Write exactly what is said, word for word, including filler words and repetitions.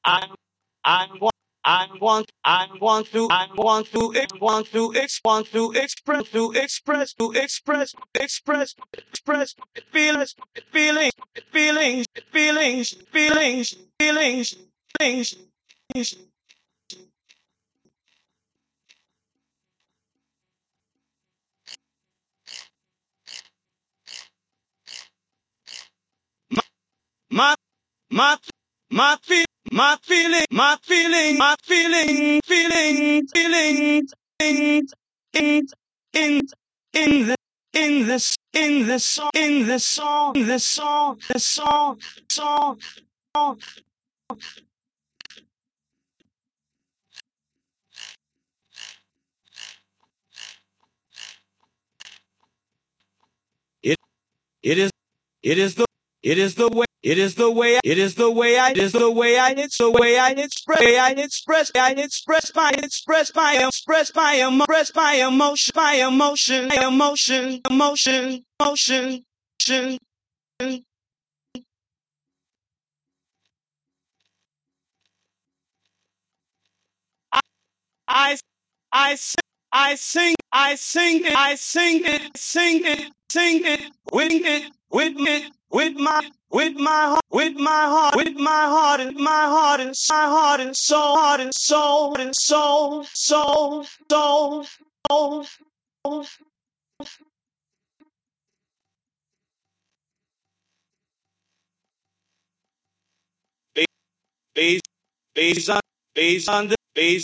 I I want I want I want to I want to I want to ex want to express to express to express express express feelings feelings feelings feelings feelings feelings feelings. My my my feel my feeling my feeling my feeling feeling feeling in in in in the in the in the song in the song the song the song song song. It it is it is the it is the way it is the way it is the way I it is the way I it's the way I express I express I express my express my express my express my emotion my emotion emotion emotion emotion emotion. I I sing I sing I sing it I sing it sing it sing it with it with it with my with my heart with my heart with my heart and my heart and my heart and soul heart and soul and soul soul soul soul soul. Based based on based on the based